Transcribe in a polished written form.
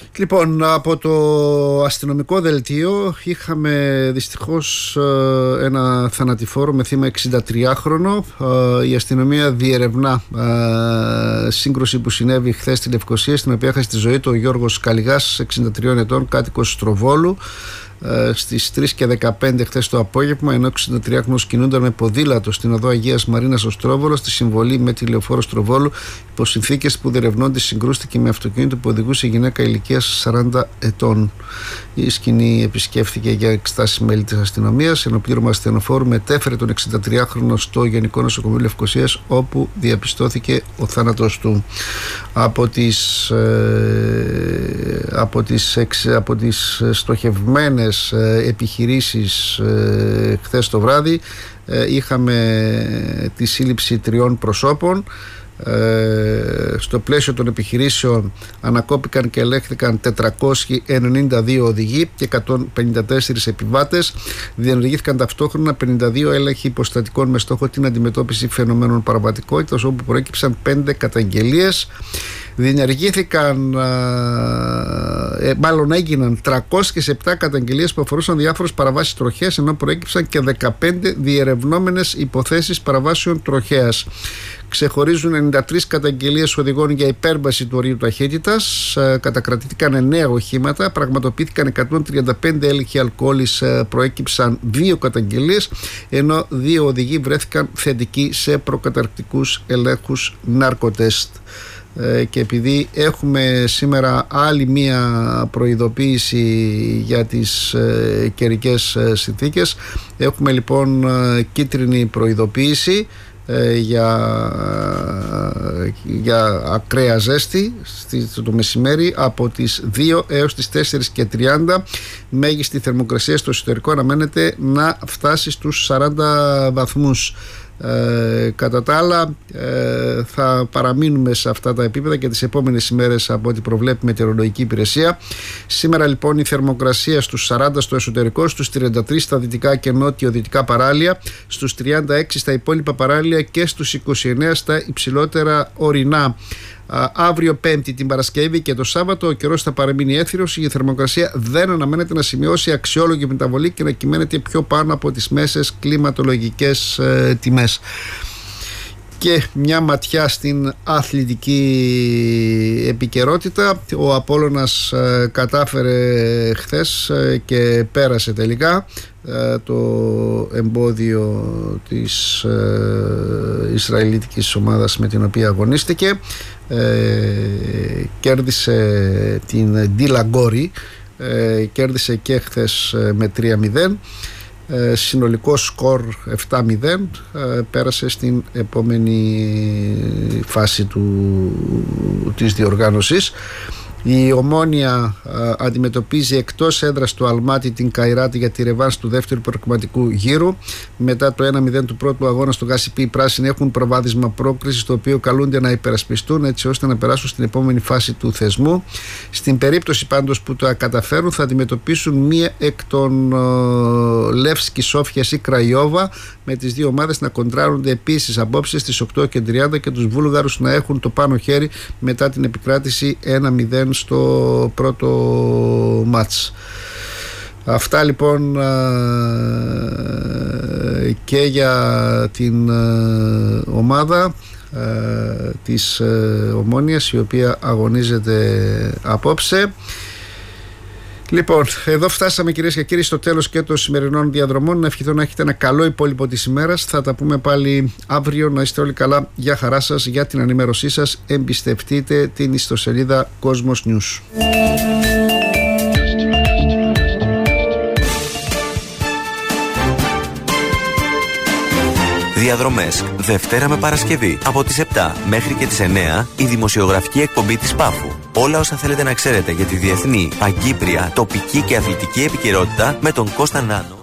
Λοιπόν, από το αστυνομικό δελτίο είχαμε δυστυχώς ένα θανατηφόρο με θύμα 63χρονο. Η αστυνομία διερευνά σύγκρουση που συνέβη χθες στην Λευκοσία, στην οποία έχασε τη ζωή του ο Γιώργος Καλιγάς, 63 ετών, κάτοικος Στροβόλου, στις 3:15 χθες το απόγευμα, ενώ 63χρονος κινούνταν με ποδήλατο στην οδό Αγίας Μαρίνας στο Στρόβολο, στη συμβολή με τη λεωφόρο Στροβόλου. Υπό συνθήκες που διερευνώνται, συγκρούστηκε με αυτοκίνητο που οδηγούσε γυναίκα ηλικίας 40 ετών. Η σκηνή επισκέφθηκε για εξετάσεις μέλη της αστυνομίας. Ενώ πλήρωμα ασθενοφόρου μετέφερε τον 63χρονο στο Γενικό Νοσοκομείο Λευκοσίας, όπου διαπιστώθηκε ο θάνατος του. Από τις στοχευμένες επιχειρήσεις χθες το βράδυ είχαμε τη σύλληψη 3 προσώπων. Στο πλαίσιο των επιχειρήσεων ανακόπηκαν και ελέγχθηκαν 492 οδηγοί και 154 επιβάτες. Διενεργήθηκαν ταυτόχρονα 52 έλεγχοι υποστατικών με στόχο την αντιμετώπιση φαινομένων παραβατικότητας, όπου προέκυψαν 5 καταγγελίες. Έγιναν 307 καταγγελίες που αφορούσαν διάφορες παραβάσεις τροχέας, ενώ προέκυψαν και 15 διερευνόμενες υποθέσεις παραβάσεων τροχέας. Ξεχωρίζουν 93 καταγγελίες οδηγών για υπέρβαση του ορίου ταχύτητας, κατακρατήθηκαν 9 οχήματα, πραγματοποιήθηκαν 135 έλεγχοι αλκοόλης, προέκυψαν 2 καταγγελίες, ενώ 2 οδηγοί βρέθηκαν θετικοί σε προκαταρκτικούς ελέγχους ναρκοτέστ. Και επειδή έχουμε σήμερα άλλη μία προειδοποίηση για τις καιρικές συνθήκες, έχουμε λοιπόν κίτρινη προειδοποίηση για ακραία ζέστη το μεσημέρι από τις 2 έως τις 4:30. Μέγιστη θερμοκρασία στο εσωτερικό αναμένεται να φτάσει στους 40 βαθμούς. Κατά τα άλλα, θα παραμείνουμε σε αυτά τα επίπεδα και τις επόμενες ημέρες από ό,τι προβλέπει η Μετεωρολογική Υπηρεσία. Σήμερα λοιπόν η θερμοκρασία στους 40 στο εσωτερικό, στους 33 στα δυτικά και νότιο-δυτικά παράλια, στους 36 στα υπόλοιπα παράλια και στους 29 στα υψηλότερα ορεινά. Αύριο Πέμπτη, την Παρασκευή και το Σάββατο ο καιρός θα παραμείνει έθριος. Η θερμοκρασία δεν αναμένεται να σημειώσει αξιόλογη μεταβολή και να κυμαίνεται πιο πάνω από τις μέσες κλιματολογικές τιμές. Και μια ματιά στην αθλητική επικαιρότητα. Ο Απόλλωνας κατάφερε χθες και πέρασε τελικά το εμπόδιο της Ισραηλίτικης ομάδας με την οποία αγωνίστηκε. Κέρδισε την Ντίλαγκόρη, κέρδισε και χθες με 3-0. Συνολικό σκορ 7-0. Πέρασε στην επόμενη φάση της διοργάνωσης. Η Ομόνοια αντιμετωπίζει εκτός έδρας του Αλμάτι την Καϊράτη για τη ρεβάνς του δεύτερου προκριματικού γύρου. Μετά το 1-0 του πρώτου αγώνα στο Γάσιπι, οι πράσινοι έχουν προβάδισμα πρόκρισης, το οποίο καλούνται να υπερασπιστούν έτσι ώστε να περάσουν στην επόμενη φάση του θεσμού. Στην περίπτωση πάντως που το καταφέρουν, θα αντιμετωπίσουν μία εκ των Λεύσκη, Σόφιας ή Κραϊόβα, με τις δύο ομάδες να κοντράρονται επίσης απόψε στις 8:30 και τους Βούλγαρους να έχουν το πάνω χέρι μετά την επικράτηση 1-0 στο πρώτο μάτς. Αυτά λοιπόν και για την ομάδα της Ομόνοιας, η οποία αγωνίζεται απόψε. Λοιπόν, εδώ φτάσαμε κυρίες και κύριοι στο τέλος και των σημερινών διαδρομών. Να ευχηθώ να έχετε ένα καλό υπόλοιπο της ημέρας. Θα τα πούμε πάλι αύριο. Να είστε όλοι καλά. Γεια χαρά σας. Για την ενημέρωσή σας εμπιστευτείτε την ιστοσελίδα Cosmos News. Διαδρομές Δευτέρα με Παρασκευή από τις 7 μέχρι και τις 9 η δημοσιογραφική εκπομπή της Πάφου. Όλα όσα θέλετε να ξέρετε για τη διεθνή, παγκύπρια, τοπική και αθλητική επικαιρότητα με τον Κώστα Νάνο.